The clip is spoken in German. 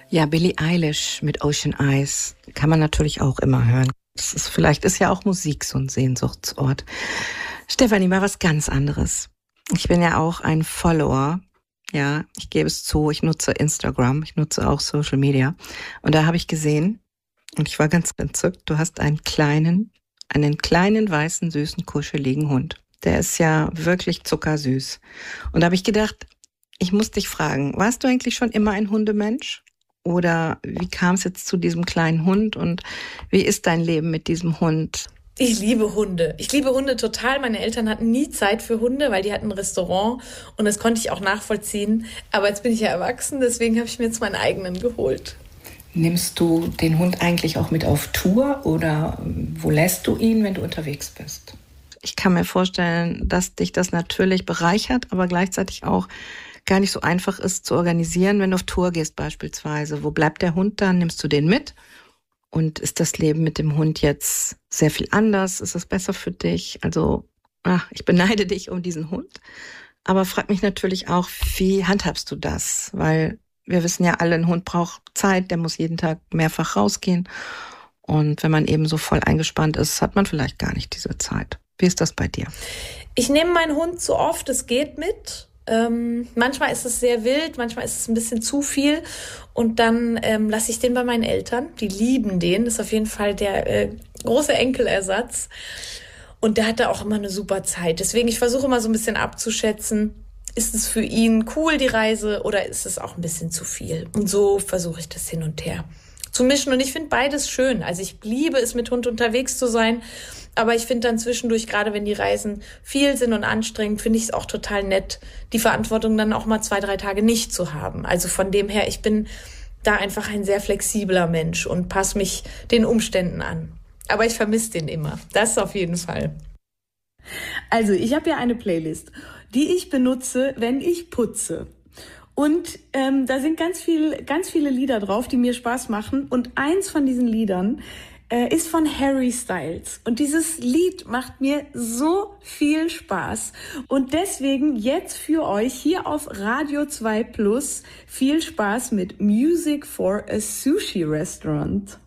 Ja, Billie Eilish mit Ocean Eyes kann man natürlich auch immer hören. Vielleicht ist ja auch Musik so ein Sehnsuchtsort. Stefanie, mal was ganz anderes. Ich bin ja auch ein Follower. Ja, ich gebe es zu, ich nutze Instagram, ich nutze auch Social Media. Und da habe ich gesehen, und ich war ganz entzückt, du hast einen kleinen, weißen, süßen, kuscheligen Hund. Der ist ja wirklich zuckersüß. Und da habe ich gedacht, ich muss dich fragen, warst du eigentlich schon immer ein Hundemensch? Oder wie kam es jetzt zu diesem kleinen Hund und wie ist dein Leben mit diesem Hund? Ich liebe Hunde. Ich liebe Hunde total. Meine Eltern hatten nie Zeit für Hunde, weil die hatten ein Restaurant und das konnte ich auch nachvollziehen. Aber jetzt bin ich ja erwachsen, deswegen habe ich mir jetzt meinen eigenen geholt. Nimmst du den Hund eigentlich auch mit auf Tour oder wo lässt du ihn, wenn du unterwegs bist? Ich kann mir vorstellen, dass dich das natürlich bereichert, aber gleichzeitig auch gar nicht so einfach ist zu organisieren, wenn du auf Tour gehst beispielsweise. Wo bleibt der Hund dann? Nimmst du den mit? Und ist das Leben mit dem Hund jetzt sehr viel anders? Ist es besser für dich? Also, ich beneide dich um diesen Hund. Aber frag mich natürlich auch, wie handhabst du das? Weil wir wissen ja alle, ein Hund braucht Zeit, der muss jeden Tag mehrfach rausgehen. Und wenn man eben so voll eingespannt ist, hat man vielleicht gar nicht diese Zeit. Wie ist das bei dir? Ich nehme meinen Hund so oft es geht mit. Manchmal ist es sehr wild, manchmal ist es ein bisschen zu viel und dann lasse ich den bei meinen Eltern. Die lieben den, das ist auf jeden Fall der große Enkelersatz und der hat da auch immer eine super Zeit. Deswegen, ich versuche immer so ein bisschen abzuschätzen, ist es für ihn cool, die Reise, oder ist es auch ein bisschen zu viel? Und so versuche ich das hin und her zu mischen und ich finde beides schön. Also ich liebe es, mit Hund unterwegs zu sein. Aber ich finde dann zwischendurch, gerade wenn die Reisen viel sind und anstrengend, finde ich es auch total nett, die Verantwortung dann auch mal 2-3 Tage nicht zu haben. Also von dem her, ich bin da einfach ein sehr flexibler Mensch und passe mich den Umständen an. Aber ich vermisse den immer. Das auf jeden Fall. Also ich habe ja eine Playlist, die ich benutze, wenn ich putze. Und da sind ganz viele Lieder drauf, die mir Spaß machen. Und eins von diesen Liedern ist von Harry Styles. Und dieses Lied macht mir so viel Spaß. Und deswegen jetzt für euch hier auf Radio 2 Plus viel Spaß mit Music for a Sushi Restaurant.